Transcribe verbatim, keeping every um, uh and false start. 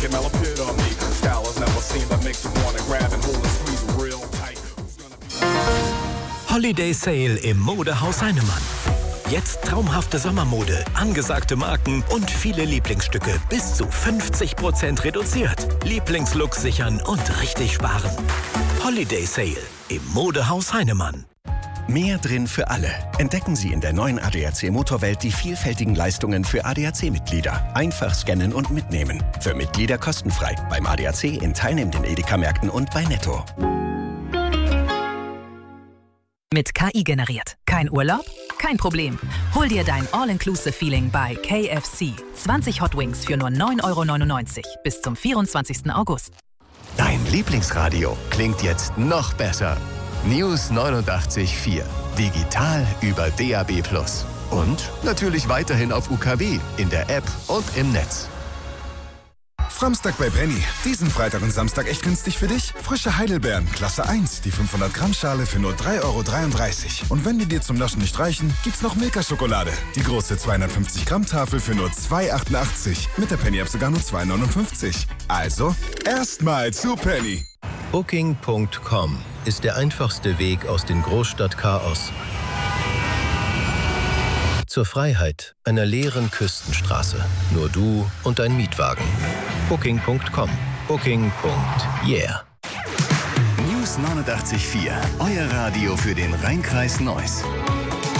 an epitome. Style is never seen that makes you wanna grab and hold and squeeze real tight. Holiday Sale im Modehaus Heinemann. Jetzt traumhafte Sommermode, angesagte Marken und viele Lieblingsstücke bis zu fünfzig Prozent reduziert. Lieblingslook sichern und richtig sparen. Holiday Sale im Modehaus Heinemann. Mehr drin für alle. Entdecken Sie in der neuen A D A C Motorwelt die vielfältigen Leistungen für A D A C-Mitglieder. Einfach scannen und mitnehmen. Für Mitglieder kostenfrei. Beim A D A C in teilnehmenden Edeka-Märkten und bei Netto. Mit K I generiert. Kein Urlaub? Kein Problem. Hol dir dein All-Inclusive-Feeling bei K F C. zwanzig Hot Wings für nur neun Euro neunundneunzig bis zum vierundzwanzigsten August. Dein Lieblingsradio klingt jetzt noch besser. News neunundachtzig Komma vier. Digital über D A B plus. Und natürlich weiterhin auf U K W, in der App und im Netz. Framstag bei Penny. Diesen Freitag und Samstag echt günstig für dich? Frische Heidelbeeren, Klasse eins, die fünfhundert Gramm Schale für nur drei Euro dreiunddreißig. Und wenn die dir zum Naschen nicht reichen, gibt's noch Milka-Schokolade. Die große zweihundertfünfzig Gramm Tafel für nur zwei Euro achtundachtzig. Mit der Penny-App sogar nur zwei Euro neunundfünfzig. Also, erstmal zu Penny. Booking Punkt com ist der einfachste Weg aus dem Großstadtchaos zur Freiheit einer leeren Küstenstraße. Nur du und dein Mietwagen. Booking Punkt com. Booking. Yeah. News neunundachtzig Komma vier. Euer Radio für den Rheinkreis Neuss.